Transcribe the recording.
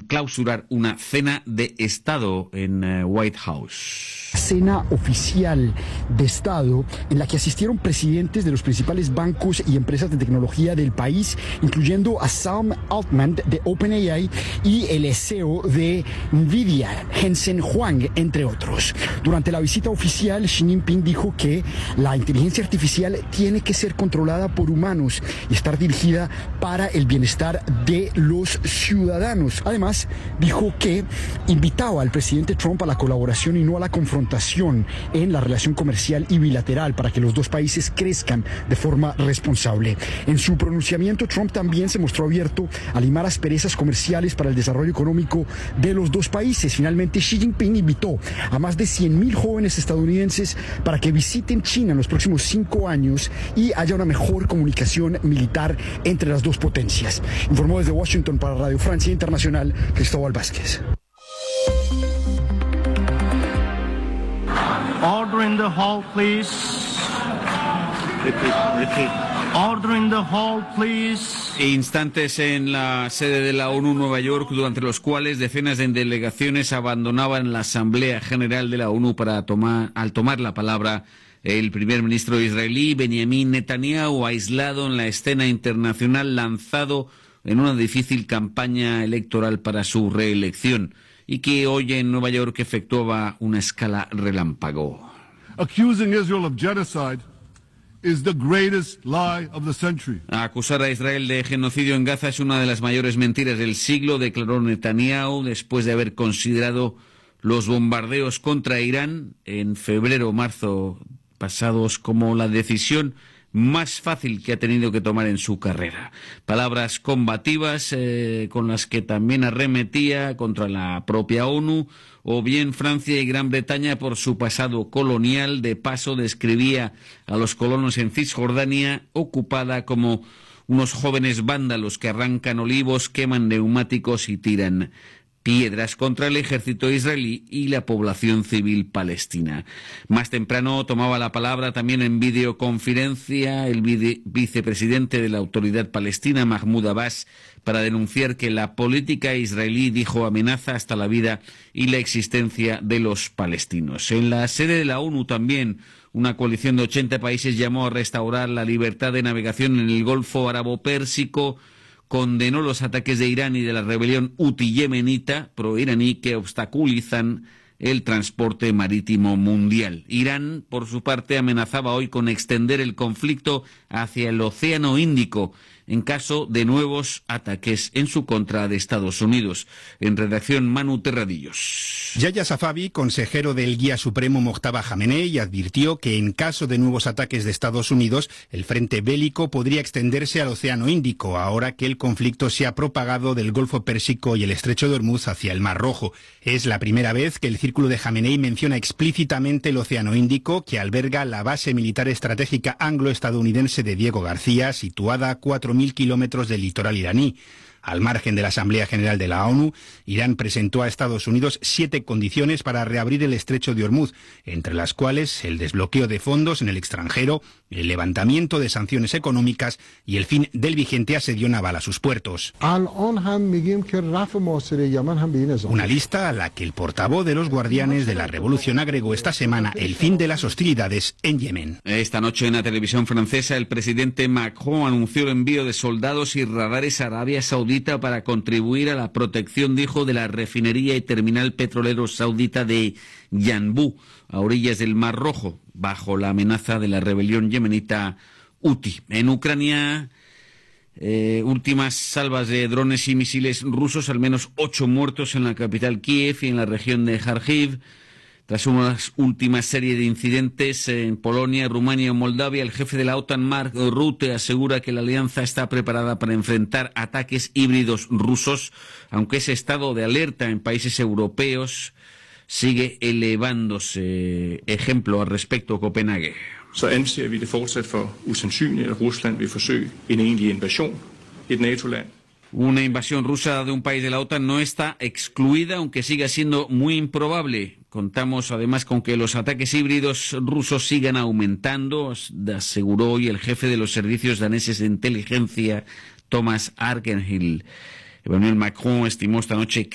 clausurar una cena de Estado en White House. Cena oficial de Estado en la que asistieron presidentes de los principales bancos y empresas de tecnología del país, incluyendo a Sam Altman de OpenAI y el CEO de Nvidia, Jensen Huang, entre otros. Durante la visita oficial, Xi Jinping dijo que la inteligencia artificial tiene que ser controlada por humanos y estar dirigida para el bienestar de los ciudadanos. Además, dijo que invitaba al presidente Trump a la colaboración y no a la confrontación en la relación comercial y bilateral para que los dos países crezcan de forma responsable. En su pronunciamiento, Trump también se mostró abierto a limar asperezas comerciales para el desarrollo económico de los dos países. Finalmente, Xi Jinping invitó a más de 100,000 jóvenes estadounidenses para que visiten China en los próximos 5 años y haya una mejor comunicación militar entre las dos potencias. Informó desde Washington para Radio Francia Internacional, Cristóbal Vázquez. Order in the hall, please. Repeat. Order in the hall, please. Instantes en la sede de la ONU en Nueva York, durante los cuales decenas de delegaciones abandonaban la Asamblea General de la ONU al tomar la palabra el primer ministro israelí Benjamin Netanyahu, aislado en la escena internacional, lanzado en una difícil campaña electoral para su reelección, y que hoy en Nueva York efectuaba una escala relámpago. Accusing Israel of genocide is the greatest lie of the century. Acusar a Israel de genocidio en Gaza es una de las mayores mentiras del siglo, declaró Netanyahu después de haber considerado los bombardeos contra Irán en febrero o marzo pasados como la decisión más fácil que ha tenido que tomar en su carrera. Palabras combativas con las que también arremetía contra la propia ONU, o bien Francia y Gran Bretaña por su pasado colonial. De paso describía a los colonos en Cisjordania ocupada como unos jóvenes vándalos que arrancan olivos, queman neumáticos y tiran piedras contra el ejército israelí y la población civil palestina. Más temprano tomaba la palabra también en videoconferencia el vicepresidente de la Autoridad Palestina, Mahmoud Abbas, para denunciar que la política israelí, dijo, amenaza hasta la vida y la existencia de los palestinos. En la sede de la ONU también una coalición de 80 países llamó a restaurar la libertad de navegación en el Golfo Árabo-Pérsico, condenó los ataques de Irán y de la rebelión Houthi yemenita pro-iraní que obstaculizan el transporte marítimo mundial. Irán, por su parte, amenazaba hoy con extender el conflicto hacia el Océano Índico en caso de nuevos ataques en su contra de Estados Unidos. En redacción, Manu Terradillos. Yahya Safavi, consejero del guía supremo Mojtaba Jamenei, advirtió que en caso de nuevos ataques de Estados Unidos, el frente bélico podría extenderse al Océano Índico, ahora que el conflicto se ha propagado del Golfo Pérsico y el Estrecho de Hormuz hacia el Mar Rojo. Es la primera vez que el círculo de Jamenei menciona explícitamente el Océano Índico, que alberga la base militar estratégica anglo-estadounidense de Diego García, situada a 4.000 kilómetros del litoral iraní. Al margen de la Asamblea General de la ONU, Irán presentó a Estados Unidos 7 condiciones para reabrir el Estrecho de Hormuz, entre las cuales el desbloqueo de fondos en el extranjero, el levantamiento de sanciones económicas y el fin del vigente asedio naval a sus puertos. Una lista a la que el portavoz de los guardianes de la revolución agregó esta semana el fin de las hostilidades en Yemen. Esta noche en la televisión francesa el presidente Macron anunció el envío de soldados y radares a Arabia Saudita para contribuir a la protección, dijo, de la refinería y terminal petrolero saudita de Yanbu, a orillas del Mar Rojo, bajo la amenaza de la rebelión yemenita Houthi. En Ucrania, últimas salvas de drones y misiles rusos, al menos 8 muertos en la capital Kiev y en la región de Kharkiv. Tras una última serie de incidentes en Polonia, Rumania y Moldavia, el jefe de la OTAN, Mark Rutte, asegura que la alianza está preparada para enfrentar ataques híbridos rusos, aunque ese estado de alerta en países europeos sigue elevándose. Ejemplo al respecto, Copenhague. Så anser vi det fortsat for usandsynligt, at Rusland vil forsøge en egentlig invasion i et NATO-land. Una invasión rusa de un país de la OTAN no está excluida, aunque siga siendo muy improbable. Contamos además con que los ataques híbridos rusos sigan aumentando, aseguró hoy el jefe de los servicios daneses de inteligencia, Thomas Arkenhill. Emmanuel Macron estimó esta noche que